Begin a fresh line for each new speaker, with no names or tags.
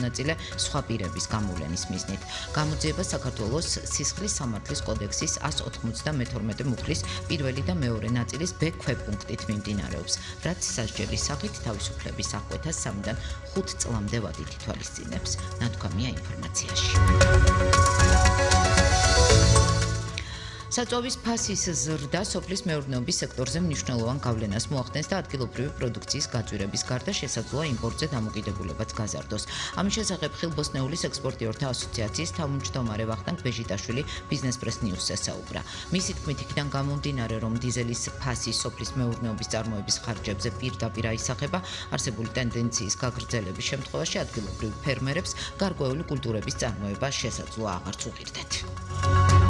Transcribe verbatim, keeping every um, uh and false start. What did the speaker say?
მონაწილე სხვა პირების გამოვლენის მიზნით. გამოძიება საქართველოს სისხლის სამართლის კოდექსის ას ოთხმოცდამეთორმეტე მუხლის პირველი და მეორე ნაწილის ბ ქვეპუნქტით მიმდინარეობს, რაც სასჯელის სახით თავისუფლების აღკვეთას სამიდან ხუთ წლამდე ვადით ითვალისწინებს. ნათქვამია ინფორმაციაში. საწვავის ფასის ზრდა სოფლის მეურნეობის სექტორზე მნიშვნელოვან გავლენას მოახდენს და ადგილობრივი პროდუქციის გაძვირების გარდა შესაძლოა იმპორტზე დამოკიდებულებაც გაზარდოს. ამის შესახებ ხილ-ბოსნეულის ექსპორტიორთა ასოციაციის თავმჯდომარე ვახტანგ ბეჟიტაშვილი ბიზნეს პრეს ნიუსს ესაუბრა. მისი თქმით, იქიდან გამომდინარე, რომ დიზელის ფასი სოფლის მეურნეობის წარმოების ხარჯებზე პირდაპირ აისახება, არსებული ტენდენციის გაგრძელების შემთხვევაში ადგილობრივ ფერმერებს გარკვეული კულტურების წარმოება შესაძლოა აღარც უღირდეთ.